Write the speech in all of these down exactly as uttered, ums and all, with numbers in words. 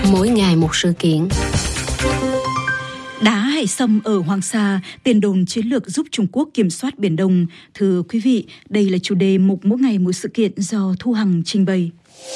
mỗi ngày một sự kiện. Đá hải sâm ở Hoàng Sa, tiền đồn chiến lược giúp Trung Quốc kiểm soát Biển Đông. Thưa quý vị, đây là chủ đề mục mỗi ngày một sự kiện do Thu Hằng trình bày.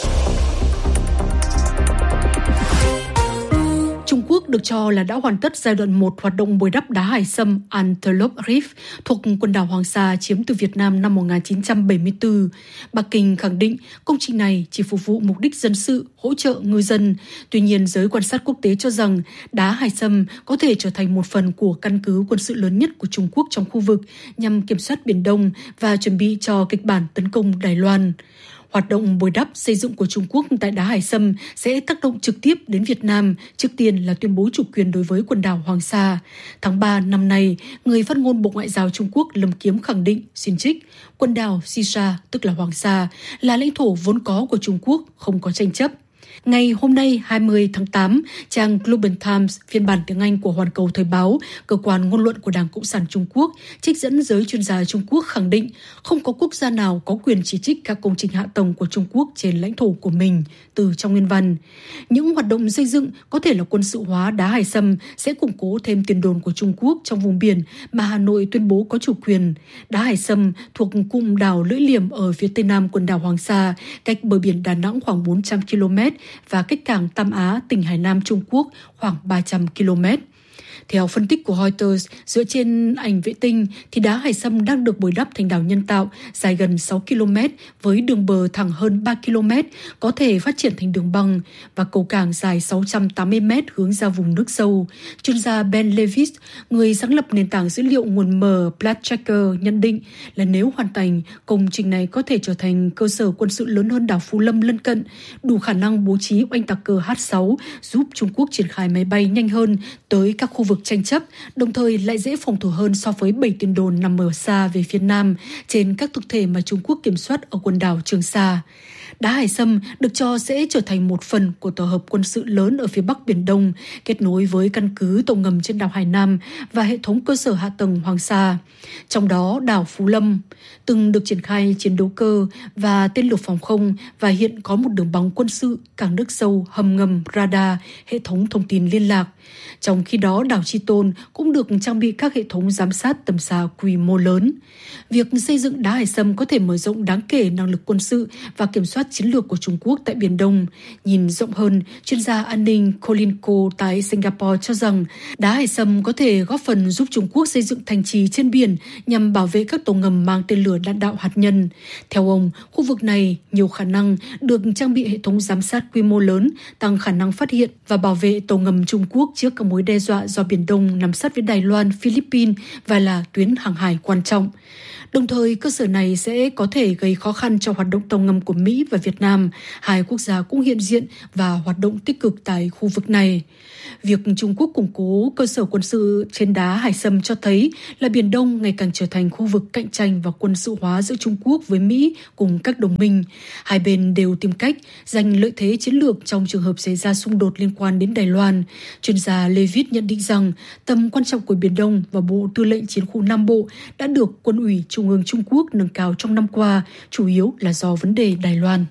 Trung Quốc được cho là đã hoàn tất giai đoạn một hoạt động bồi đắp đá hải sâm Antelope Reef thuộc quần đảo Hoàng Sa chiếm từ Việt Nam năm một nghìn chín trăm bảy mươi tư. Bắc Kinh khẳng định công trình này chỉ phục vụ mục đích dân sự, hỗ trợ ngư dân. Tuy nhiên, giới quan sát quốc tế cho rằng đá hải sâm có thể trở thành một phần của căn cứ quân sự lớn nhất của Trung Quốc trong khu vực nhằm kiểm soát Biển Đông và chuẩn bị cho kịch bản tấn công Đài Loan. Hoạt động bồi đắp xây dựng của Trung Quốc tại đá hải sâm sẽ tác động trực tiếp đến Việt Nam, trước tiên là tuyên bố chủ quyền đối với quần đảo Hoàng Sa. Tháng ba năm nay, người phát ngôn Bộ Ngoại giao Trung Quốc Lâm Kiếm khẳng định, xin trích, quần đảo Sisha, tức là Hoàng Sa, là lãnh thổ vốn có của Trung Quốc, không có tranh chấp. Ngày hôm nay hai mươi tháng tám, trang Global Times, phiên bản tiếng Anh của Hoàn Cầu Thời báo, cơ quan ngôn luận của Đảng Cộng sản Trung Quốc, trích dẫn giới chuyên gia Trung Quốc khẳng định không có quốc gia nào có quyền chỉ trích các công trình hạ tầng của Trung Quốc trên lãnh thổ của mình. Từ trong nguyên văn, những hoạt động xây dựng có thể là quân sự hóa đá hải sâm sẽ củng cố thêm tiền đồn của Trung Quốc trong vùng biển mà Hà Nội tuyên bố có chủ quyền. Đá hải sâm thuộc cụm đảo Lưỡi Liềm ở phía tây nam quần đảo Hoàng Sa, cách bờ biển Đà Nẵng khoảng bốn trăm ki lô mét và cách cảng Tam Á, tỉnh Hải Nam Trung Quốc khoảng ba trăm ki lô mét. Theo phân tích của Reuters, dựa trên ảnh vệ tinh thì đá hải sâm đang được bồi đắp thành đảo nhân tạo dài gần sáu ki lô mét với đường bờ thẳng hơn ba ki lô mét, có thể phát triển thành đường băng và cầu cảng dài sáu trăm tám mươi mét hướng ra vùng nước sâu. Chuyên gia Ben Levis, người sáng lập nền tảng dữ liệu nguồn mở Bloodtracker, nhận định là nếu hoàn thành, công trình này có thể trở thành cơ sở quân sự lớn hơn đảo Phú Lâm lân cận, đủ khả năng bố trí oanh tạc cơ H sáu, giúp Trung Quốc triển khai máy bay nhanh hơn tới các khu vực tranh chấp, đồng thời lại dễ phòng thủ hơn so với bảy tiền đồn nằm ở xa về phía Nam trên các thực thể mà Trung Quốc kiểm soát ở quần đảo Trường Sa. Đá hải sâm được cho sẽ trở thành một phần của tổ hợp quân sự lớn ở phía Bắc Biển Đông, kết nối với căn cứ tàu ngầm trên đảo Hải Nam và hệ thống cơ sở hạ tầng Hoàng Sa. Trong đó, đảo Phú Lâm từng được triển khai chiến đấu cơ và tên lửa phòng không và hiện có một đường băng quân sự, cảng nước sâu, hầm ngầm, radar, hệ thống thông tin liên lạc. Trong khi đó, đảo Chi Tôn cũng được trang bị các hệ thống giám sát tầm xa quy mô lớn. Việc xây dựng đá hải sâm có thể mở rộng đáng kể năng lực quân sự và kiểm soát chiến lược của Trung Quốc tại Biển Đông. Nhìn rộng hơn, chuyên gia an ninh Colin Ko tại Singapore cho rằng đá hải sâm có thể góp phần giúp Trung Quốc xây dựng thành trì trên biển nhằm bảo vệ các tàu ngầm mang tên lửa đạn đạo hạt nhân. Theo ông, khu vực này nhiều khả năng được trang bị hệ thống giám sát quy mô lớn, tăng khả năng phát hiện và bảo vệ tàu ngầm Trung Quốc trước các mối đe dọa do Biển Đông nằm sát với Đài Loan, Philippines và là tuyến hàng hải quan trọng. Đồng thời, cơ sở này sẽ có thể gây khó khăn cho hoạt động tàu ngầm của Mỹ và Việt Nam. Hai quốc gia cũng hiện diện và hoạt động tích cực tại khu vực này. Việc Trung Quốc củng cố cơ sở quân sự trên đá hải sâm cho thấy là Biển Đông ngày càng trở thành khu vực cạnh tranh và quân sự hóa giữa Trung Quốc với Mỹ cùng các đồng minh. Hai bên đều tìm cách giành lợi thế chiến lược trong trường hợp xảy ra xung đột liên quan đến Đài Loan. Chuyên gia Levitt nhận định rằng tầm quan trọng của Biển Đông và Bộ Tư lệnh Chiến khu Nam Bộ đã được Quân ủy Trung ương Trung Quốc nâng cao trong năm qua, chủ yếu là do vấn đề Đài Loan.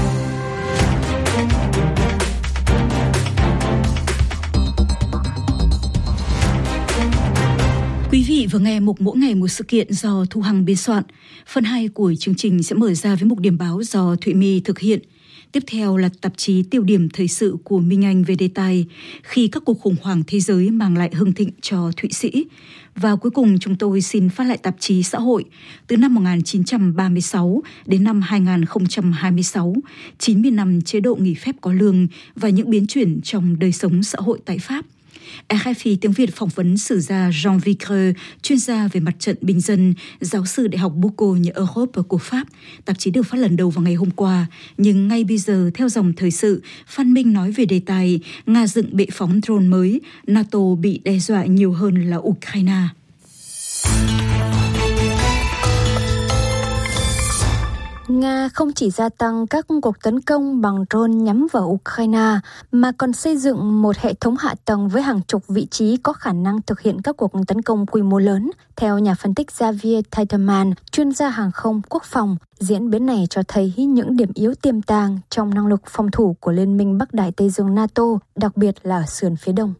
Quý vị vừa nghe mục mỗi ngày một sự kiện do Thu Hằng biên soạn. Phần hai của chương trình sẽ mở ra với mục điểm báo do Thụy My thực hiện. Tiếp theo là tạp chí tiêu điểm thời sự của Minh Anh về đề tài khi các cuộc khủng hoảng thế giới mang lại hưng thịnh cho Thụy Sĩ. Và cuối cùng chúng tôi xin phát lại tạp chí xã hội từ năm một nghìn chín trăm ba mươi sáu đến năm hai nghìn không trăm hai mươi sáu, chín mươi năm chế độ nghỉ phép có lương và những biến chuyển trong đời sống xã hội tại Pháp. rờ ép i tiếng Việt phỏng vấn sử gia Jean Vicre, chuyên gia về mặt trận bình dân, giáo sư Đại học Bourgogne Europe của Pháp. Tạp chí được phát lần đầu vào ngày hôm qua, nhưng ngay bây giờ theo dòng thời sự, Phan Minh nói về đề tài Nga dựng bệ phóng drone mới, NATO bị đe dọa nhiều hơn là Ukraine. Nga không chỉ gia tăng các cuộc tấn công bằng drone nhắm vào Ukraine, mà còn xây dựng một hệ thống hạ tầng với hàng chục vị trí có khả năng thực hiện các cuộc tấn công quy mô lớn. Theo nhà phân tích Javier Teitelman, chuyên gia hàng không quốc phòng, diễn biến này cho thấy những điểm yếu tiềm tàng trong năng lực phòng thủ của Liên minh Bắc Đại Tây Dương NATO, đặc biệt là ở sườn phía đông.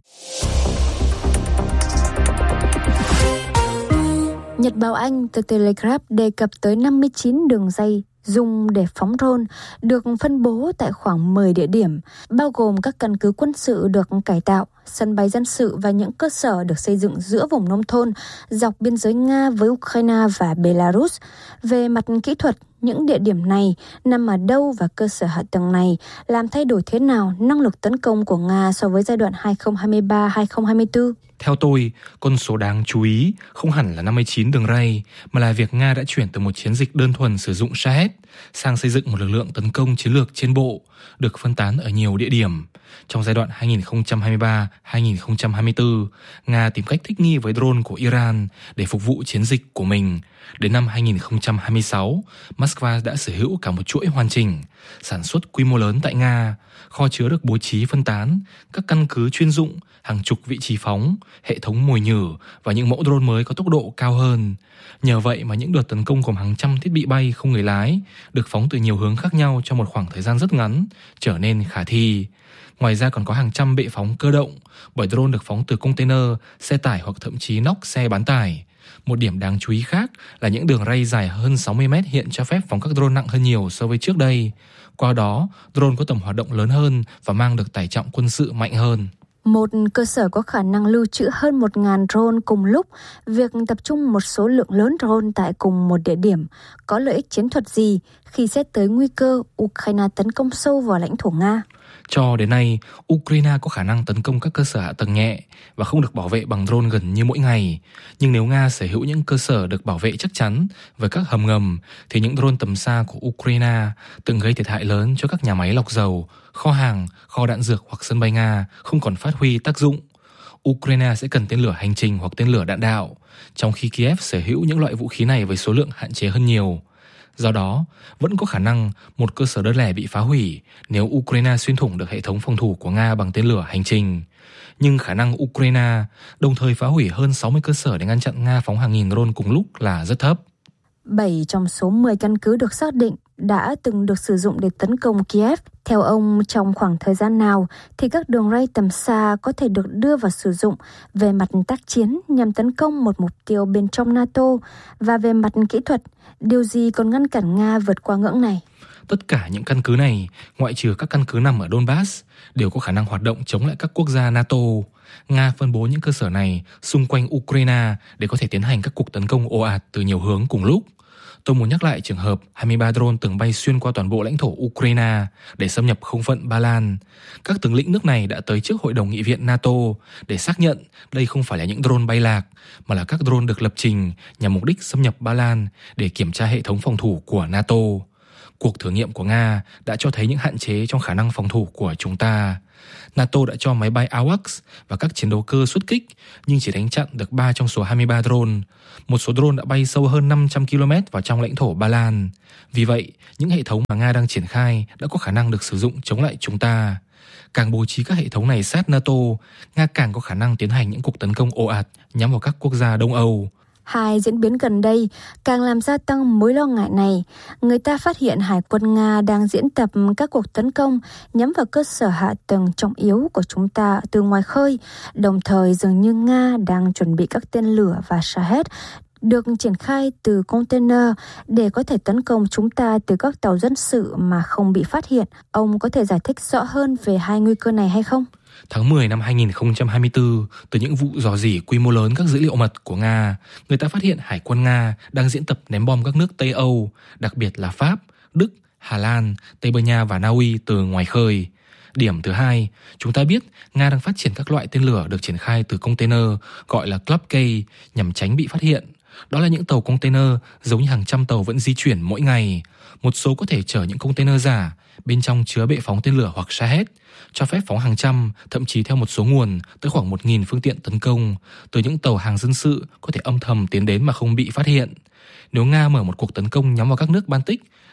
Nhật báo Anh The Telegraph đề cập tới năm mươi chín đường dây dùng để phóng drone được phân bố tại khoảng mười địa điểm, bao gồm các căn cứ quân sự được cải tạo, sân bay dân sự và những cơ sở được xây dựng giữa vùng nông thôn dọc biên giới Nga với Ukraine và Belarus. Về mặt kỹ thuật, những địa điểm này nằm ở đâu và cơ sở hạ tầng này làm thay đổi thế nào năng lực tấn công của Nga so với giai đoạn hai không hai ba đến hai không hai tư? Theo tôi, con số đáng chú ý không hẳn là năm mươi chín đường ray, mà là việc Nga đã chuyển từ một chiến dịch đơn thuần sử dụng Shahed sang xây dựng một lực lượng tấn công chiến lược trên bộ, được phân tán ở nhiều địa điểm. Trong giai đoạn hai không hai ba đến hai không hai tư, Nga tìm cách thích nghi với drone của Iran để phục vụ chiến dịch của mình. Đến năm hai không hai sáu, Moscow đã sở hữu cả một chuỗi hoàn chỉnh, sản xuất quy mô lớn tại Nga, kho chứa được bố trí phân tán, các căn cứ chuyên dụng, hàng chục vị trí phóng, hệ thống mồi nhử và những mẫu drone mới có tốc độ cao hơn. Nhờ vậy mà những đợt tấn công gồm hàng trăm thiết bị bay không người lái, được phóng từ nhiều hướng khác nhau trong một khoảng thời gian rất ngắn, trở nên khả thi. Ngoài ra còn có hàng trăm bệ phóng cơ động, bởi drone được phóng từ container, xe tải hoặc thậm chí nóc xe bán tải. Một điểm đáng chú ý khác là những đường ray dài hơn sáu mươi mét hiện cho phép phóng các drone nặng hơn nhiều so với trước đây. Qua đó, drone có tầm hoạt động lớn hơn và mang được tải trọng quân sự mạnh hơn. Một cơ sở có khả năng lưu trữ hơn một nghìn drone cùng lúc, việc tập trung một số lượng lớn drone tại cùng một địa điểm có lợi ích chiến thuật gì khi xét tới nguy cơ Ukraine tấn công sâu vào lãnh thổ Nga? Cho đến nay, Ukraine có khả năng tấn công các cơ sở hạ tầng nhẹ và không được bảo vệ bằng drone gần như mỗi ngày. Nhưng nếu Nga sở hữu những cơ sở được bảo vệ chắc chắn với các hầm ngầm, thì những drone tầm xa của Ukraine từng gây thiệt hại lớn cho các nhà máy lọc dầu, kho hàng, kho đạn dược hoặc sân bay Nga không còn phát huy tác dụng. Ukraine sẽ cần tên lửa hành trình hoặc tên lửa đạn đạo, trong khi Kiev sở hữu những loại vũ khí này với số lượng hạn chế hơn nhiều. Do đó, vẫn có khả năng một cơ sở đơn lẻ bị phá hủy nếu Ukraine xuyên thủng được hệ thống phòng thủ của Nga bằng tên lửa hành trình. Nhưng khả năng Ukraine đồng thời phá hủy hơn sáu mươi cơ sở để ngăn chặn Nga phóng hàng nghìn drone cùng lúc là rất thấp. bảy trong số mười căn cứ được xác định đã từng được sử dụng để tấn công Kiev. Theo ông, trong khoảng thời gian nào thì các đường ray tầm xa có thể được đưa vào sử dụng về mặt tác chiến nhằm tấn công một mục tiêu bên trong NATO, và về mặt kỹ thuật, điều gì còn ngăn cản Nga vượt qua ngưỡng này? Tất cả những căn cứ này, ngoại trừ các căn cứ nằm ở Donbass, đều có khả năng hoạt động chống lại các quốc gia NATO. Nga phân bố những cơ sở này xung quanh Ukraine để có thể tiến hành các cuộc tấn công ồ ạt từ nhiều hướng cùng lúc. Tôi muốn nhắc lại trường hợp hai mươi ba drone từng bay xuyên qua toàn bộ lãnh thổ Ukraine để xâm nhập không phận Ba Lan. Các tướng lĩnh nước này đã tới trước Hội đồng Nghị viện NATO để xác nhận đây không phải là những drone bay lạc, mà là các drone được lập trình nhằm mục đích xâm nhập Ba Lan để kiểm tra hệ thống phòng thủ của NATO. Cuộc thử nghiệm của Nga đã cho thấy những hạn chế trong khả năng phòng thủ của chúng ta. NATO đã cho máy bay a vắc và các chiến đấu cơ xuất kích, nhưng chỉ đánh chặn được ba trong số hai mươi ba drone. Một số drone đã bay sâu hơn năm trăm ki lô mét vào trong lãnh thổ Ba Lan. Vì vậy, những hệ thống mà Nga đang triển khai đã có khả năng được sử dụng chống lại chúng ta. Càng bố trí các hệ thống này sát NATO, Nga càng có khả năng tiến hành những cuộc tấn công ồ ạt nhắm vào các quốc gia Đông Âu. Hai diễn biến gần đây càng làm gia tăng mối lo ngại này. Người ta phát hiện Hải quân Nga đang diễn tập các cuộc tấn công nhắm vào cơ sở hạ tầng trọng yếu của chúng ta từ ngoài khơi, đồng thời dường như Nga đang chuẩn bị các tên lửa và Shahed được triển khai từ container để có thể tấn công chúng ta từ các tàu dân sự mà không bị phát hiện. Ông có thể giải thích rõ hơn về hai nguy cơ này hay không? Tháng mười năm hai không hai tư, từ những vụ rò rỉ quy mô lớn các dữ liệu mật của Nga, người ta phát hiện Hải quân Nga đang diễn tập ném bom các nước Tây Âu, đặc biệt là Pháp, Đức, Hà Lan, Tây Ban Nha và Na Uy từ ngoài khơi. Điểm thứ hai, chúng ta biết Nga đang phát triển các loại tên lửa được triển khai từ container gọi là Club K nhằm tránh bị phát hiện. Đó là những tàu container giống như hàng trăm tàu vẫn di chuyển mỗi ngày. Một số có thể chở những container giả, bên trong chứa bệ phóng tên lửa hoặc Shahed, cho phép phóng hàng trăm, thậm chí theo một số nguồn, tới khoảng một nghìn phương tiện tấn công, từ những tàu hàng dân sự có thể âm thầm tiến đến mà không bị phát hiện. Nếu Nga mở một cuộc tấn công nhắm vào các nước Baltic,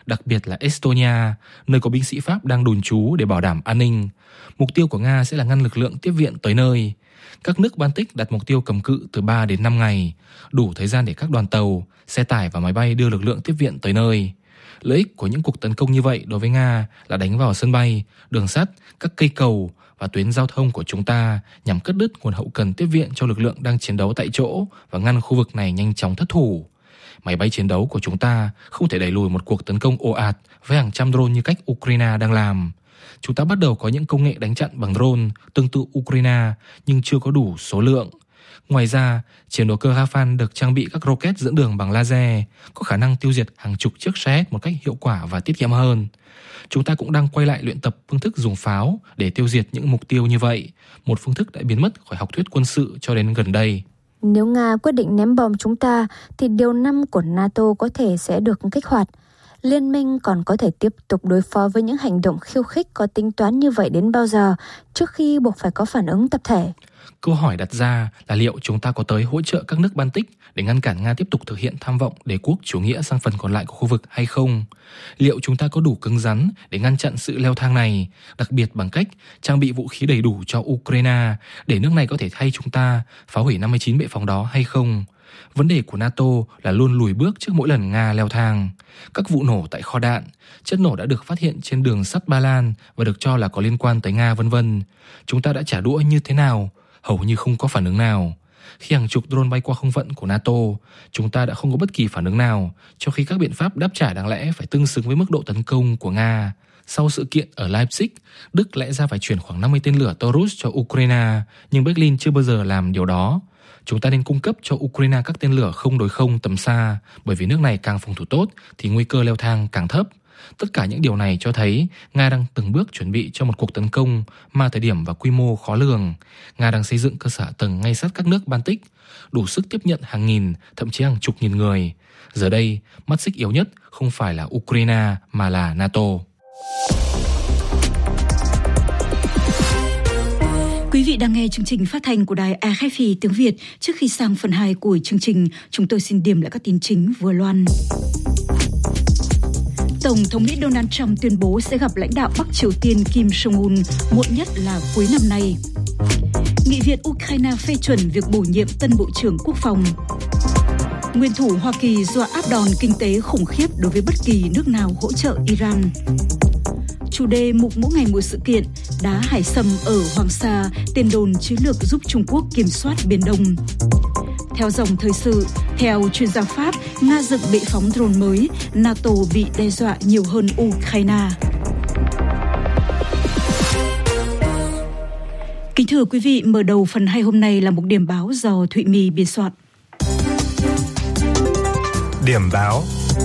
đặc biệt là Estonia, nơi có binh sĩ Pháp đang đồn trú để bảo đảm an ninh. Mục tiêu của Nga sẽ là ngăn lực lượng tiếp viện tới nơi. Các nước Baltic đặt mục tiêu cầm cự từ ba đến năm ngày, đủ thời gian để các đoàn tàu, xe tải và máy bay đưa lực lượng tiếp viện tới nơi. Lợi ích của những cuộc tấn công như vậy đối với Nga là đánh vào sân bay, đường sắt, các cây cầu và tuyến giao thông của chúng ta nhằm cắt đứt nguồn hậu cần tiếp viện cho lực lượng đang chiến đấu tại chỗ và ngăn khu vực này nhanh chóng thất thủ. Máy bay chiến đấu của chúng ta không thể đẩy lùi một cuộc tấn công ồ ạt với hàng trăm drone như cách Ukraine đang làm. Chúng ta bắt đầu có những công nghệ đánh chặn bằng drone tương tự Ukraine nhưng chưa có đủ số lượng. Ngoài ra, chiến đấu cơ Rafale được trang bị các rocket dẫn đường bằng laser, có khả năng tiêu diệt hàng chục chiếc Shahed một cách hiệu quả và tiết kiệm hơn. Chúng ta cũng đang quay lại luyện tập phương thức dùng pháo để tiêu diệt những mục tiêu như vậy, một phương thức đã biến mất khỏi học thuyết quân sự cho đến gần đây. Nếu Nga quyết định ném bom chúng ta, thì điều năm của NATO có thể sẽ được kích hoạt. Liên minh còn có thể tiếp tục đối phó với những hành động khiêu khích có tính toán như vậy đến bao giờ, trước khi buộc phải có phản ứng tập thể? Câu hỏi đặt ra là liệu chúng ta có tới hỗ trợ các nước Baltic để ngăn cản Nga tiếp tục thực hiện tham vọng đế quốc chủ nghĩa sang phần còn lại của khu vực hay không? Liệu chúng ta có đủ cứng rắn để ngăn chặn sự leo thang này, đặc biệt bằng cách trang bị vũ khí đầy đủ cho Ukraine để nước này có thể thay chúng ta phá hủy năm mươi chín bệ phóng đó hay không? Vấn đề của NATO là luôn lùi bước trước mỗi lần Nga leo thang. Các vụ nổ tại kho đạn, chất nổ đã được phát hiện trên đường sắt Ba Lan và được cho là có liên quan tới Nga vân vân. Chúng ta đã trả đũa như thế nào? Hầu như không có phản ứng nào. Khi hàng chục drone bay qua không phận của NATO, chúng ta đã không có bất kỳ phản ứng nào, trong khi các biện pháp đáp trả đáng lẽ phải tương xứng với mức độ tấn công của Nga. Sau sự kiện ở Leipzig, Đức lẽ ra phải chuyển khoảng năm mươi tên lửa Taurus cho Ukraine, nhưng Berlin chưa bao giờ làm điều đó. Chúng ta nên cung cấp cho Ukraine các tên lửa không đối không tầm xa, bởi vì nước này càng phòng thủ tốt thì nguy cơ leo thang càng thấp. Tất cả những điều này cho thấy Nga đang từng bước chuẩn bị cho một cuộc tấn công mà thời điểm và quy mô khó lường. Nga đang xây dựng cơ sở hạ tầng ngay sát các nước Baltic, đủ sức tiếp nhận hàng nghìn, thậm chí hàng chục nghìn người. Giờ đây, mắt xích yếu nhất không phải là Ukraine mà là NATO. Quý vị đang nghe chương trình phát thanh của đài a ép ép tiếng Việt. Trước khi sang phần hai của chương trình, chúng tôi xin điểm lại các tin chính vừa loan. Tổng thống Mỹ Donald Trump tuyên bố sẽ gặp lãnh đạo Bắc Triều Tiên Kim Jong-un muộn nhất là cuối năm nay. Nghị viện Ukraine phê chuẩn việc bổ nhiệm tân Bộ trưởng Quốc phòng. Nguyên thủ Hoa Kỳ dọa áp đòn kinh tế khủng khiếp đối với bất kỳ nước nào hỗ trợ Iran. Chủ đề mục mỗi ngày một sự kiện, đá hải sâm ở Hoàng Sa, tiền đồn chiến lược giúp Trung Quốc kiểm soát Biển Đông. Theo dòng thời sự, theo chuyên gia Pháp, Nga dựng bệ phóng drone mới, NATO bị đe dọa nhiều hơn Ukraine. Kính thưa quý vị, mở đầu phần hai hôm nay là một điểm báo do Thụy My biên soạn. Điểm báo.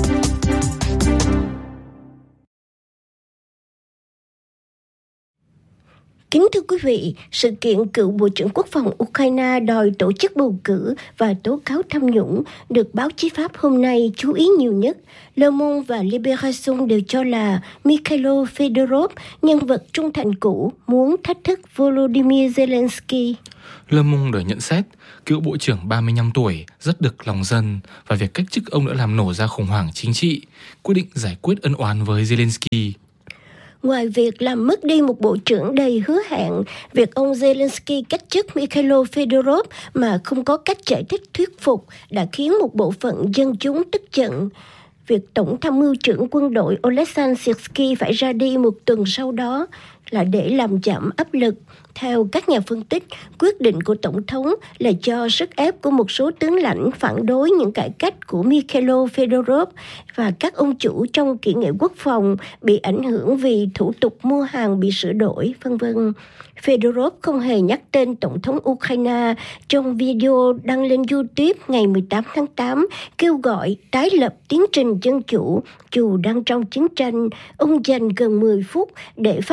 Kính thưa quý vị, sự kiện cựu Bộ trưởng Quốc phòng Ukraine đòi tổ chức bầu cử và tố cáo tham nhũng được báo chí Pháp hôm nay chú ý nhiều nhất. Le Monde và Libération đều cho là Mikhailo Fedorov, nhân vật trung thành cũ, muốn thách thức Volodymyr Zelensky. Le Monde nhận xét, cựu Bộ trưởng ba mươi lăm tuổi rất được lòng dân và việc cách chức ông đã làm nổ ra khủng hoảng chính trị, quyết định giải quyết ân oán với Zelensky. Ngoài việc làm mất đi một bộ trưởng đầy hứa hẹn, việc ông Zelensky cách chức Mikhailo Fedorov mà không có cách giải thích thuyết phục đã khiến một bộ phận dân chúng tức giận. Việc Tổng tham mưu trưởng quân đội Oleksandr Syrsky phải ra đi một tuần sau đó là để làm giảm áp lực. Theo các nhà phân tích, quyết định của Tổng thống là do sức ép của một số tướng lãnh phản đối những cải cách của Mikhailo Fedorov và các ông chủ trong kỹ nghệ quốc phòng bị ảnh hưởng vì thủ tục mua hàng bị sửa đổi, vân vân. Fedorov không hề nhắc tên Tổng thống Ukraine trong video đăng lên YouTube ngày mười tám tháng tám, kêu gọi tái lập tiến trình dân chủ. Dù đang trong chiến tranh, ông dành gần mười phút để phát họa một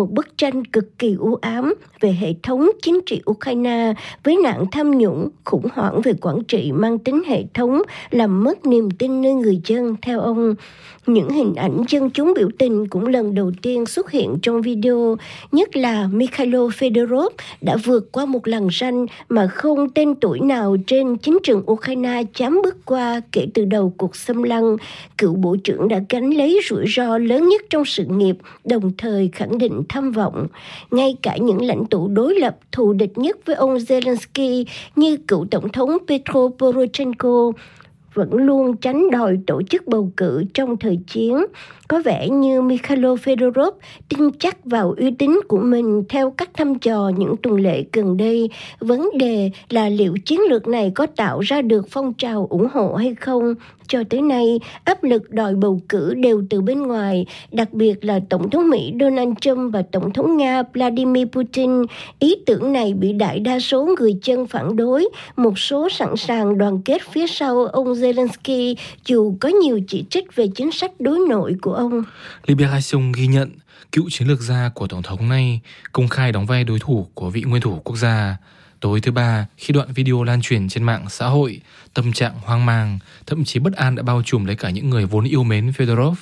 một bức tranh cực kỳ u ám về hệ thống chính trị Ukraine với nạn tham nhũng, khủng hoảng về quản trị mang tính hệ thống, làm mất niềm tin nơi người dân, theo ông. Những hình ảnh dân chúng biểu tình cũng lần đầu tiên xuất hiện trong video, nhất là Mikhailo Fedorov đã vượt qua một lằn ranh mà không tên tuổi nào trên chính trường Ukraine dám bước qua kể từ đầu cuộc xâm lăng. Cựu bộ trưởng đã gánh lấy rủi ro lớn nhất trong sự nghiệp, đồng thời khẳng định tham vọng. Ngay cả những lãnh tụ đối lập thù địch nhất với ông Zelensky như cựu tổng thống Petro Poroshenko vẫn luôn tránh đòi tổ chức bầu cử trong thời chiến. Có vẻ như Mikhailo Fedorov tin chắc vào uy tín của mình theo các thăm dò những tuần lễ gần đây. Vấn đề là liệu chiến lược này có tạo ra được phong trào ủng hộ hay không. Cho tới nay, áp lực đòi bầu cử đều từ bên ngoài, đặc biệt là Tổng thống Mỹ Donald Trump và Tổng thống Nga Vladimir Putin. Ý tưởng này bị đại đa số người dân phản đối, một số sẵn sàng đoàn kết phía sau ông Zelensky, dù có nhiều chỉ trích về chính sách đối nội của ông. Libération ghi nhận cựu chiến lược gia của Tổng thống này công khai đóng vai đối thủ của vị nguyên thủ quốc gia. Tối thứ Ba, khi đoạn video lan truyền trên mạng xã hội, tâm trạng hoang mang, thậm chí bất an đã bao trùm lấy cả những người vốn yêu mến Fedorov.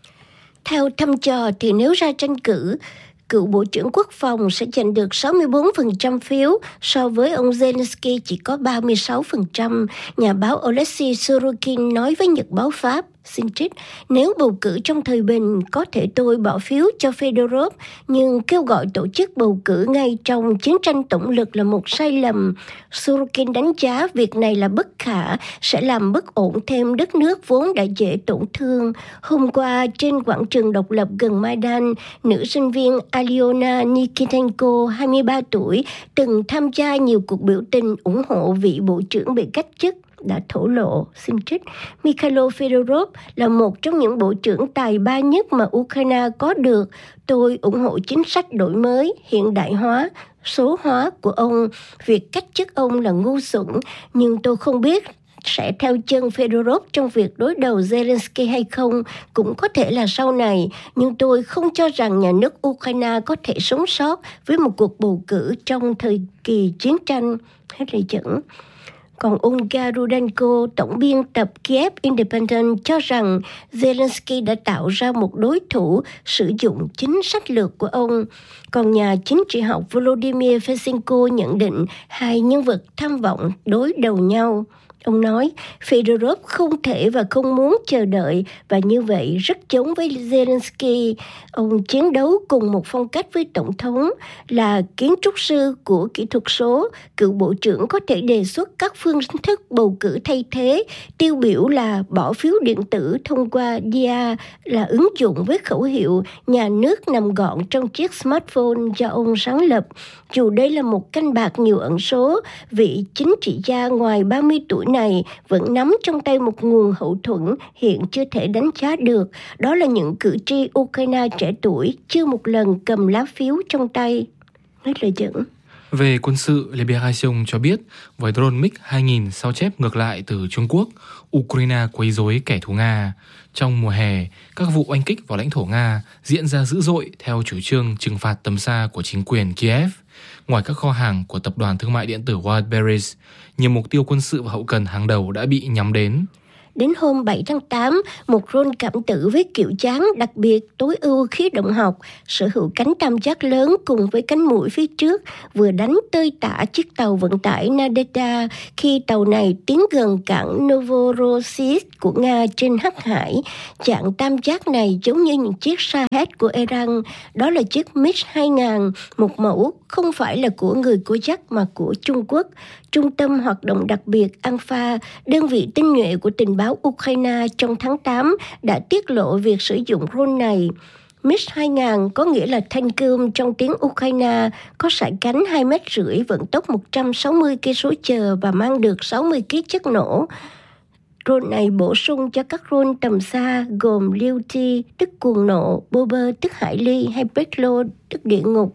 Theo thăm dò thì nếu ra tranh cử, cựu Bộ trưởng Quốc phòng sẽ giành được sáu mươi bốn phần trăm phiếu, so với ông Zelensky chỉ có ba mươi sáu phần trăm. Nhà báo Oleksiy Sorokin nói với Nhật báo Pháp, xin trích, nếu bầu cử trong thời bình, có thể tôi bỏ phiếu cho Fedorov, nhưng kêu gọi tổ chức bầu cử ngay trong chiến tranh tổng lực là một sai lầm. Sorokin đánh giá việc này là bất khả, sẽ làm bất ổn thêm đất nước vốn đã dễ tổn thương. Hôm qua, trên quảng trường độc lập gần Maidan, nữ sinh viên Alyona Nikitenko, hai mươi ba tuổi, từng tham gia nhiều cuộc biểu tình ủng hộ vị bộ trưởng bị cách chức, đã thổ lộ, xin trích, Mikhailo Fedorov là một trong những bộ trưởng tài ba nhất mà Ukraine có được. Tôi ủng hộ chính sách đổi mới, hiện đại hóa, số hóa của ông. Việc cách chức ông là ngu xuẩn, nhưng tôi không biết sẽ theo chân Fedorov trong việc đối đầu Zelensky hay không, cũng có thể là sau này, nhưng tôi không cho rằng nhà nước Ukraine có thể sống sót với một cuộc bầu cử trong thời kỳ chiến tranh. Hết lời dẫn. Còn Olga Rudenko, tổng biên tập Kiev Independent, cho rằng Zelensky đã tạo ra một đối thủ sử dụng chính sách lược của ông. Còn nhà chính trị học Volodymyr Fesenko nhận định hai nhân vật tham vọng đối đầu nhau. Ông nói, Fedorov không thể và không muốn chờ đợi, và như vậy rất giống với Zelensky. Ông chiến đấu cùng một phong cách với Tổng thống, là kiến trúc sư của kỹ thuật số. Cựu bộ trưởng có thể đề xuất các phương thức bầu cử thay thế, tiêu biểu là bỏ phiếu điện tử thông qua đê a, là ứng dụng với khẩu hiệu nhà nước nằm gọn trong chiếc smartphone do ông sáng lập. Dù đây là một canh bạc nhiều ẩn số, vị chính trị gia ngoài ba mươi tuổi này vẫn nắm trong tay một nguồn hậu thuẫn hiện chưa thể đánh giá được. Đó là những cử tri Ukraine trẻ tuổi chưa một lần cầm lá phiếu trong tay. Hết lời dẫn. Về quân sự, Libération cho biết với drone mig hai nghìn sao chép ngược lại từ Trung Quốc, Ukraine quấy rối kẻ thù Nga. Trong mùa hè, các vụ oanh kích vào lãnh thổ Nga diễn ra dữ dội theo chủ trương trừng phạt tầm xa của chính quyền Kiev. Ngoài các kho hàng của tập đoàn thương mại điện tử Wildberries, nhiều mục tiêu quân sự và hậu cần hàng đầu đã bị nhắm đến. Đến hôm bảy tháng tám, một drone cảm tử với kiểu dáng đặc biệt tối ưu khí động học, sở hữu cánh tam giác lớn cùng với cánh mũi phía trước, vừa đánh tơi tả chiếc tàu vận tải Nadezhda khi tàu này tiến gần cảng Novorossiysk của Nga trên Hắc Hải. Dạng tam giác này giống như những chiếc Shahed của Iran, đó là chiếc mig hai nghìn, một mẫu không phải là của người Kazakh mà của Trung Quốc. Trung tâm hoạt động đặc biệt Alpha, đơn vị tinh nhuệ của tình báo Ukraine trong tháng tám, đã tiết lộ việc sử dụng drone này. mig hai nghìn có nghĩa là thanh cơm trong tiếng Ukraine, có sải cánh hai mét rưỡi, vận tốc một trăm sáu mươi ki lô mét giờ và mang được sáu mươi ki lô gam chất nổ. Drone này bổ sung cho các drone tầm xa gồm Liuti, tức cuồng nộ, Bober, tức hải ly, hay Petlo, tức địa ngục,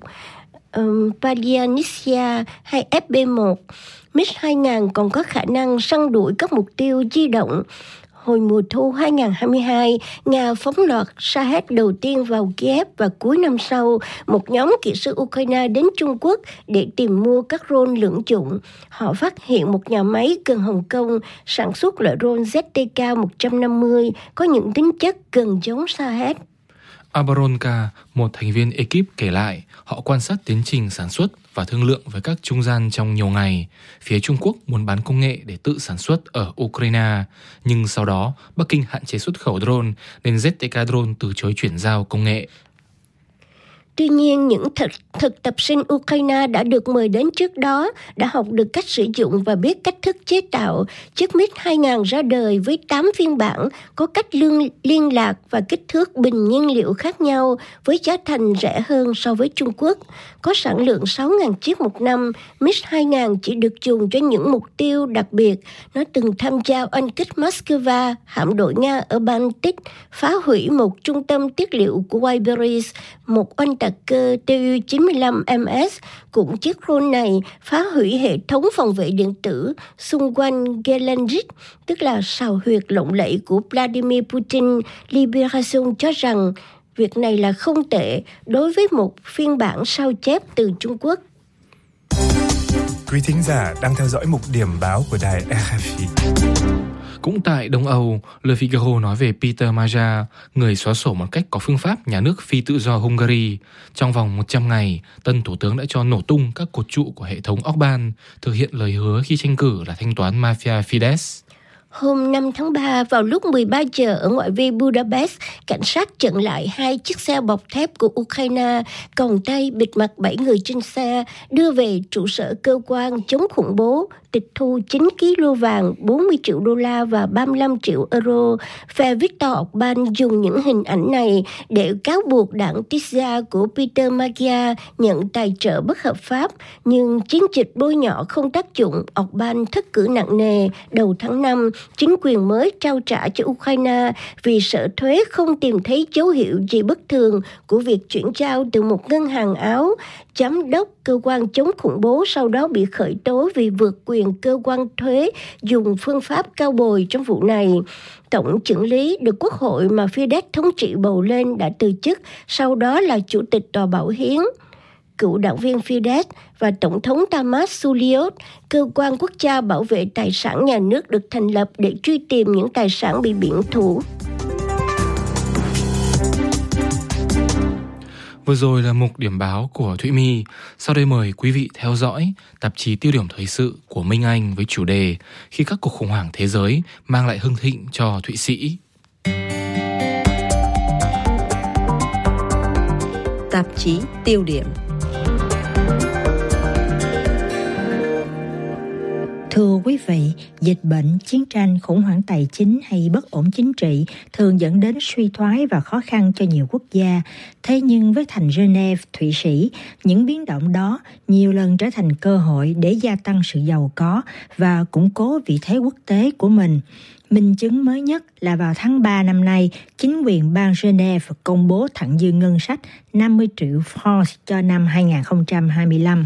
um, Palianisia hay ép bê một. mig hai nghìn còn có khả năng săn đuổi các mục tiêu di động. Hồi mùa thu hai không hai hai, Nga phóng loạt Shahed đầu tiên vào Kiev và cuối năm sau, một nhóm kỹ sư Ukraine đến Trung Quốc để tìm mua các drone lưỡng dụng. Họ phát hiện một nhà máy gần Hồng Kông sản xuất loại drone Z T K một trăm năm mươi có những tính chất gần giống Shahed. Abaronka, một thành viên ekip kể lại, họ quan sát tiến trình sản xuất và thương lượng với các trung gian trong nhiều ngày. Phía Trung Quốc muốn bán công nghệ để tự sản xuất ở Ukraine, nhưng sau đó Bắc Kinh hạn chế xuất khẩu drone nên Z T K Drone từ chối chuyển giao công nghệ. Tuy nhiên, những thực, thực tập sinh Ukraine đã được mời đến trước đó đã học được cách sử dụng và biết cách thức chế tạo. Chiếc MiG hai không ra đời với tám phiên bản, có cách lương, liên lạc và kích thước bình nhiên liệu khác nhau với giá thành rẻ hơn so với Trung Quốc. Có sản lượng sáu nghìn chiếc một năm, MiG hai không chỉ được dùng cho những mục tiêu đặc biệt. Nó từng tham gia oanh kích Moscow, hạm đội Nga ở Baltic, phá hủy một trung tâm tiết liệu của Wildberries, một oanh tạc cơ Tu chín mươi lăm M S. Cũng chiếc drone này phá hủy hệ thống phòng vệ điện tử xung quanh Gelendzhik, tức là sào huyệt lộng lẫy của Vladimir Putin. Liberation cho rằng việc này là không tệ đối với một phiên bản sao chép từ Trung Quốc. Quý thính giả đang theo dõi mục điểm báo của đài R F I. Cũng tại Đông Âu, Le Figaro nói về Peter Maja, người xóa sổ một cách có phương pháp nhà nước phi tự do Hungary. Trong vòng một trăm ngày, tân thủ tướng đã cho nổ tung các cột trụ của hệ thống Orbán, thực hiện lời hứa khi tranh cử là thanh toán mafia Fidesz. Hôm năm tháng ba, vào lúc mười ba giờ ở ngoại vi Budapest, cảnh sát chặn lại hai chiếc xe bọc thép của Ukraine, còng tay bịt mặt bảy người trên xe, đưa về trụ sở cơ quan chống khủng bố, tịch thu chín ki lô vàng, bốn mươi triệu đô la và ba mươi lăm triệu euro. Phe Viktor Orbán dùng những hình ảnh này để cáo buộc đảng Tisza của Peter Magyar nhận tài trợ bất hợp pháp. Nhưng chiến dịch bôi nhọ không tác dụng, Orbán thất cử nặng nề. Đầu tháng năm, chính quyền mới trao trả cho Ukraine vì sợ thuế không tìm thấy dấu hiệu gì bất thường của việc chuyển giao từ một ngân hàng Áo. Giám đốc cơ quan chống khủng bố sau đó bị khởi tố vì vượt quyền cơ quan thuế dùng phương pháp cao bồi trong vụ này. Tổng chưởng lý được Quốc hội mà Fidesz thống trị bầu lên đã từ chức, sau đó là Chủ tịch Tòa Bảo Hiến. Cựu đảng viên Fidesz và Tổng thống Tamás Suliot, cơ quan quốc gia bảo vệ tài sản nhà nước được thành lập để truy tìm những tài sản bị biển thủ. Vừa rồi là mục điểm báo của Thụy My. Sau đây mời quý vị theo dõi tạp chí tiêu điểm thời sự của Minh Anh với chủ đề Khi các cuộc khủng hoảng thế giới mang lại hưng thịnh cho Thụy Sĩ. Tạp chí tiêu điểm. Thưa quý vị, dịch bệnh, chiến tranh, khủng hoảng tài chính hay bất ổn chính trị thường dẫn đến suy thoái và khó khăn cho nhiều quốc gia. Thế nhưng với thành Geneva, Thụy Sĩ, những biến động đó nhiều lần trở thành cơ hội để gia tăng sự giàu có và củng cố vị thế quốc tế của mình. Minh chứng mới nhất là vào tháng ba năm nay, chính quyền bang Geneva công bố thặng dư ngân sách năm mươi triệu franc cho năm hai không hai lăm.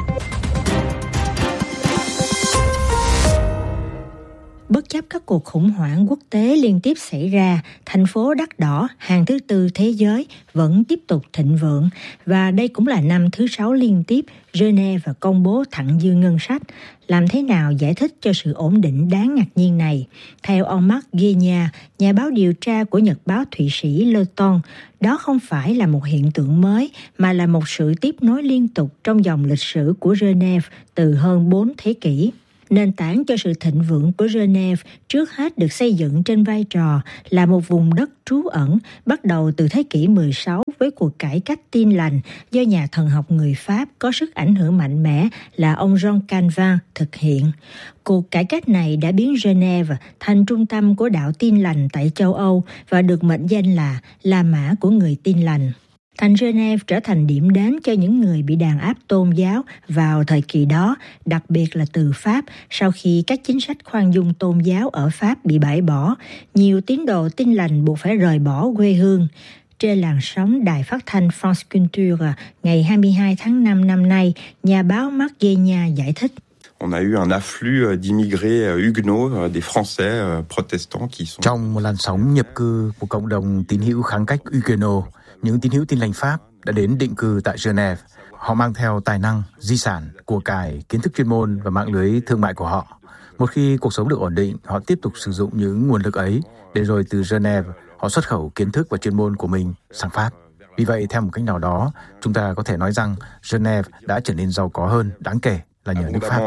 Bất chấp các cuộc khủng hoảng quốc tế liên tiếp xảy ra, thành phố đắt đỏ hàng thứ tư thế giới vẫn tiếp tục thịnh vượng và đây cũng là năm thứ sáu liên tiếp Geneva công bố thặng dư ngân sách. Làm thế nào giải thích cho sự ổn định đáng ngạc nhiên này? Theo ông Marc Guénia, nhà báo điều tra của nhật báo Thụy Sĩ Le Temps, đó không phải là một hiện tượng mới mà là một sự tiếp nối liên tục trong dòng lịch sử của Geneva từ hơn bốn thế kỷ. Nền tảng cho sự thịnh vượng của Geneva trước hết được xây dựng trên vai trò là một vùng đất trú ẩn bắt đầu từ thế kỷ mười sáu với cuộc cải cách Tin lành do nhà thần học người Pháp có sức ảnh hưởng mạnh mẽ là ông Jean Calvin thực hiện. Cuộc cải cách này đã biến Geneva thành trung tâm của đạo Tin lành tại châu Âu và được mệnh danh là La Mã của người Tin lành. Thành Geneva trở thành điểm đến cho những người bị đàn áp tôn giáo vào thời kỳ đó, đặc biệt là từ Pháp. Sau khi các chính sách khoan dung tôn giáo ở Pháp bị bãi bỏ, nhiều tín đồ Tin lành buộc phải rời bỏ quê hương. Trên làn sóng đài phát thanh France Culture, ngày hai mươi hai tháng năm năm nay, nhà báo Marc Guénia giải thích. Trong một làn sóng nhập cư của cộng đồng tín hữu kháng cách Huguenot, những tín hữu Tin lành Pháp đã đến định cư tại Geneva. Họ mang theo tài năng, di sản, của cải, kiến thức chuyên môn và mạng lưới thương mại của họ. Một khi cuộc sống được ổn định, họ tiếp tục sử dụng những nguồn lực ấy để rồi từ Geneva họ xuất khẩu kiến thức và chuyên môn của mình sang Pháp. Vì vậy, theo một cách nào đó, chúng ta có thể nói rằng Geneva đã trở nên giàu có hơn đáng kể là nhờ nước Pháp.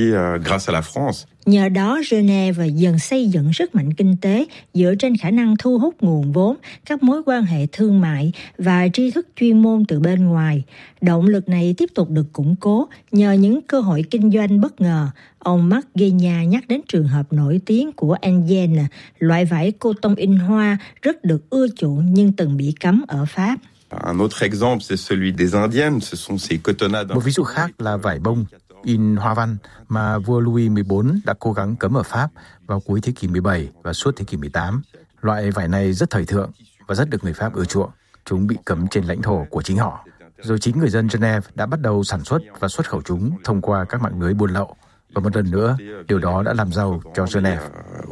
Nhờ đó, Geneva dần xây dựng sức mạnh kinh tế dựa trên khả năng thu hút nguồn vốn, các mối quan hệ thương mại và tri thức chuyên môn từ bên ngoài. Động lực này tiếp tục được củng cố nhờ những cơ hội kinh doanh bất ngờ. Ông Marc Guéna nhắc đến trường hợp nổi tiếng của Indienne, loại vải cô tông in hoa rất được ưa chuộng nhưng từng bị cấm ở Pháp. Một ví dụ khác là vải bông in hoa văn mà vua Louis mười bốn đã cố gắng cấm ở Pháp vào cuối thế kỷ mười bảy và suốt thế kỷ mười tám. Loại vải này rất thời thượng và rất được người Pháp ưa chuộng. Chúng bị cấm trên lãnh thổ của chính họ. Rồi chính người dân Geneva đã bắt đầu sản xuất và xuất khẩu chúng thông qua các mạng lưới buôn lậu. Và một lần nữa, điều đó đã làm giàu cho Geneva.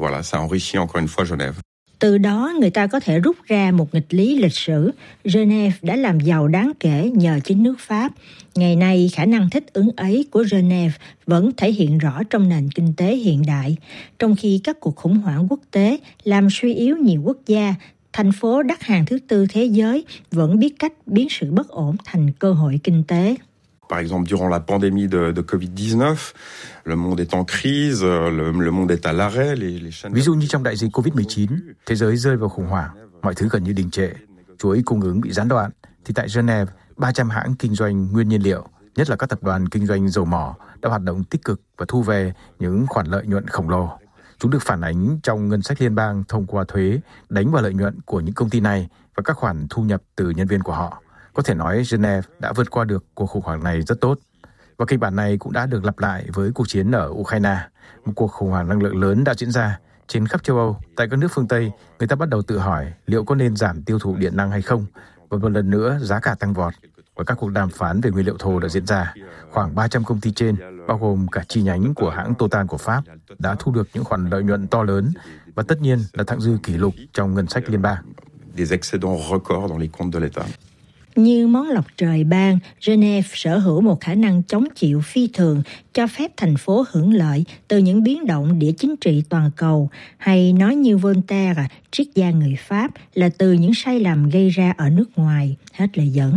Từ đó, người ta có thể rút ra một nghịch lý lịch sử. Geneva đã làm giàu đáng kể nhờ chính nước Pháp. Ngày nay, khả năng thích ứng ấy của Geneva vẫn thể hiện rõ trong nền kinh tế hiện đại. Trong khi các cuộc khủng hoảng quốc tế làm suy yếu nhiều quốc gia, thành phố đắt hàng thứ tư thế giới vẫn biết cách biến sự bất ổn thành cơ hội kinh tế. Par exemple, durant la pandémie de, de covid dix-neuf, le monde est en crise, le, le monde est à l'arrêt. Les, les chaînes... Ví dụ như trong đại dịch covid mười chín, thế giới rơi vào khủng hoảng, mọi thứ gần như đình trệ, chuỗi cung ứng bị gián đoạn, thì tại Geneva, ba trăm hãng kinh doanh nguyên nhiên liệu, nhất là các tập đoàn kinh doanh dầu mỏ, đã hoạt động tích cực và thu về những khoản lợi nhuận khổng lồ. Chúng được phản ánh trong ngân sách liên bang thông qua thuế, đánh vào lợi nhuận của những công ty này và các khoản thu nhập từ nhân viên của họ. Có thể nói Geneva đã vượt qua được cuộc khủng hoảng này rất tốt. Và kịch bản này cũng đã được lặp lại với cuộc chiến ở Ukraine. Một cuộc khủng hoảng năng lượng lớn đã diễn ra. Trên khắp châu Âu, tại các nước phương Tây, người ta bắt đầu tự hỏi liệu có nên giảm tiêu thụ điện năng hay không. Và một lần nữa, giá cả tăng vọt. Và các cuộc đàm phán về nguyên liệu thô đã diễn ra. Khoảng ba trăm công ty trên, bao gồm cả chi nhánh của hãng Total của Pháp, đã thu được những khoản lợi nhuận to lớn. Và tất nhiên là thặng dư kỷ lục trong ngân sách liên bang. Des excédents records dans les comptes de l'État. Như món lộc trời ban, Geneva sở hữu một khả năng chống chịu phi thường, cho phép thành phố hưởng lợi từ những biến động địa chính trị toàn cầu, hay nói như Voltaire, triết gia người Pháp, là từ những sai lầm gây ra ở nước ngoài. Hết lời dẫn.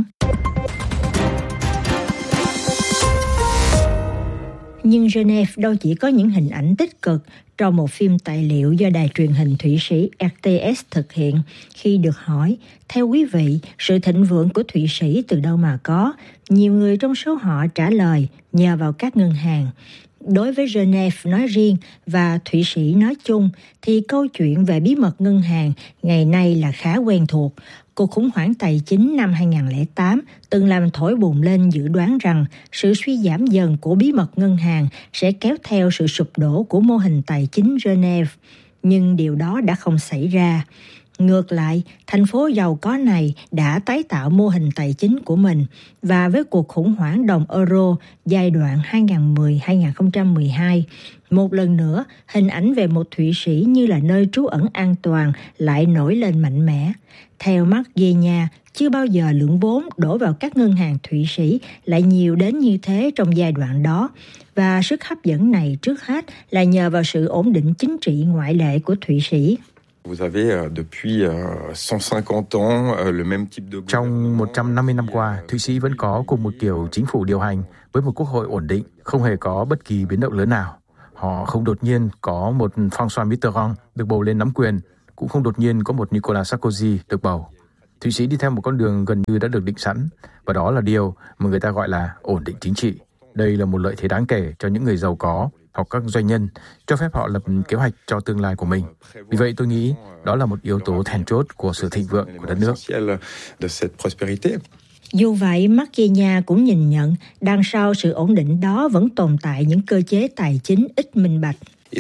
Nhưng Geneva đâu chỉ có những hình ảnh tích cực. Trong một phim tài liệu do đài truyền hình Thụy Sĩ R T S thực hiện, khi được hỏi, theo quý vị, sự thịnh vượng của Thụy Sĩ từ đâu mà có? Nhiều người trong số họ trả lời, nhờ vào các ngân hàng. Đối với Geneva nói riêng và Thụy Sĩ nói chung, thì câu chuyện về bí mật ngân hàng ngày nay là khá quen thuộc. Cuộc khủng hoảng tài chính năm hai không không tám từng làm thổi bùng lên dự đoán rằng sự suy giảm dần của bí mật ngân hàng sẽ kéo theo sự sụp đổ của mô hình tài chính Geneva. Nhưng điều đó đã không xảy ra. Ngược lại, thành phố giàu có này đã tái tạo mô hình tài chính của mình, và với cuộc khủng hoảng đồng euro giai đoạn hai nghìn không trăm mười đến hai nghìn không trăm mười hai, một lần nữa hình ảnh về một Thụy Sĩ như là nơi trú ẩn an toàn lại nổi lên mạnh mẽ. Theo Marc Guéna, chưa bao giờ lượng vốn đổ vào các ngân hàng Thụy Sĩ lại nhiều đến như thế trong giai đoạn đó, và sức hấp dẫn này trước hết là nhờ vào sự ổn định chính trị ngoại lệ của Thụy Sĩ. Trong một trăm năm mươi năm qua, Thụy Sĩ vẫn có cùng một kiểu chính phủ điều hành với một quốc hội ổn định, không hề có bất kỳ biến động lớn nào. Họ không đột nhiên có một François Mitterrand được bầu lên nắm quyền, cũng không đột nhiên có một Nicolas Sarkozy được bầu. Thụy Sĩ đi theo một con đường gần như đã được định sẵn, và đó là điều mà người ta gọi là ổn định chính trị. Đây là một lợi thế đáng kể cho những người giàu có hoặc các doanh nhân, cho phép họ lập kế hoạch cho tương lai của mình. Vì vậy tôi nghĩ đó là một yếu tố then chốt của sự thịnh vượng của đất nước. Dù vậy, Marc Guéna cũng nhìn nhận đằng sau sự ổn định đó vẫn tồn tại những cơ chế tài chính ít minh bạch.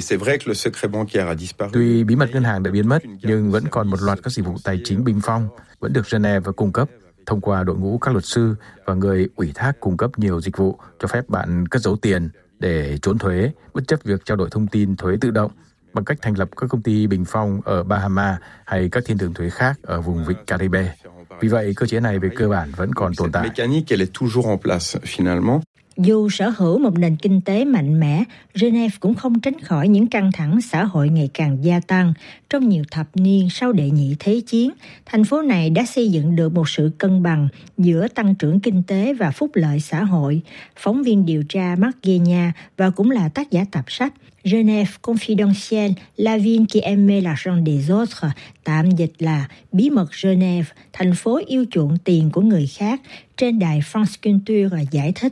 Tuy bí mật ngân hàng đã biến mất, nhưng vẫn còn một loạt các dịch vụ tài chính bình phong vẫn được Geneva cung cấp thông qua đội ngũ các luật sư và người ủy thác cung cấp nhiều dịch vụ cho phép bạn cất giấu tiền, để trốn thuế, bất chấp việc trao đổi thông tin thuế tự động bằng cách thành lập các công ty bình phong ở Bahama hay các thiên đường thuế khác ở vùng vịnh Caribe. Vì vậy, cơ chế này về cơ bản vẫn còn tồn tại. Dù sở hữu một nền kinh tế mạnh mẽ, Geneva cũng không tránh khỏi những căng thẳng xã hội ngày càng gia tăng. Trong nhiều thập niên sau đệ nhị thế chiến, thành phố này đã xây dựng được một sự cân bằng giữa tăng trưởng kinh tế và phúc lợi xã hội. Phóng viên điều tra Marc Guéna và cũng là tác giả tập sách Genève Confidentielle, la ville qui aimait l'argent des autres, tạm dịch là Bí mật Genève, thành phố yêu chuộng tiền của người khác, trên đài France Culture giải thích.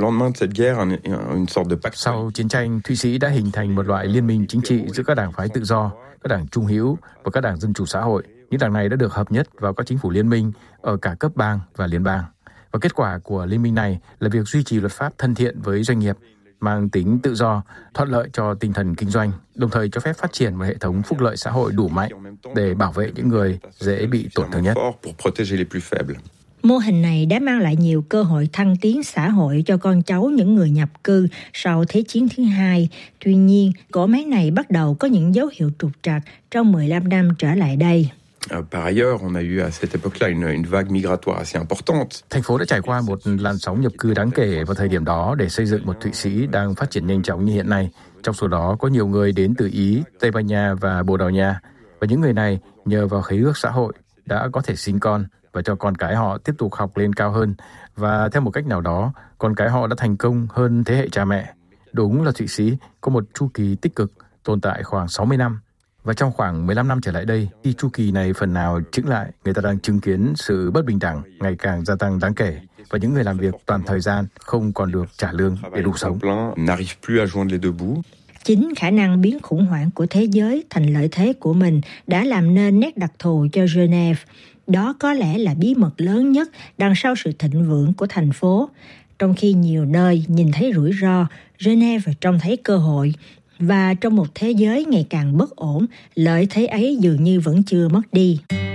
Sau chiến tranh, Thụy Sĩ đã hình thành một loại liên minh chính trị giữa các đảng phái tự do, các đảng trung hữu và các đảng dân chủ xã hội. Những đảng này đã được hợp nhất vào các chính phủ liên minh ở cả cấp bang và liên bang. Và kết quả của liên minh này là việc duy trì luật pháp thân thiện với doanh nghiệp, mang tính tự do, thuận lợi cho tinh thần kinh doanh, đồng thời cho phép phát triển một hệ thống phúc lợi xã hội đủ mạnh để bảo vệ những người dễ bị tổn thương nhất. Mô hình này đã mang lại nhiều cơ hội thăng tiến xã hội cho con cháu những người nhập cư sau Thế chiến thứ hai. Tuy nhiên, cỗ máy này bắt đầu có những dấu hiệu trục trặc trong mười lăm năm trở lại đây. Par ailleurs, on a eu à cette époque-là une, une vague migratoire assez importante. Thành phố đã trải qua một làn sóng nhập cư đáng kể vào thời điểm đó để xây dựng một Thụy Sĩ đang phát triển nhanh chóng như hiện nay. Trong số đó có nhiều người đến từ Ý, Tây Ban Nha và Bồ Đào Nha. Và những người này nhờ vào khế ước xã hội đã có thể sinh con và cho con cái họ tiếp tục học lên cao hơn. Và theo một cách nào đó, con cái họ đã thành công hơn thế hệ cha mẹ. Đúng là Thụy Sĩ có một chu kỳ tích cực tồn tại khoảng sáu mươi năm. Và trong khoảng mười lăm năm trở lại đây, khi chu kỳ này phần nào chững lại, người ta đang chứng kiến sự bất bình đẳng ngày càng gia tăng đáng kể và những người làm việc toàn thời gian không còn được trả lương để đủ sống. Chính khả năng biến khủng hoảng của thế giới thành lợi thế của mình đã làm nên nét đặc thù cho Genève. Đó có lẽ là bí mật lớn nhất đằng sau sự thịnh vượng của thành phố. Trong khi nhiều nơi nhìn thấy rủi ro, Genève trông thấy cơ hội. Và trong một thế giới ngày càng bất ổn, lợi thế ấy dường như vẫn chưa mất đi.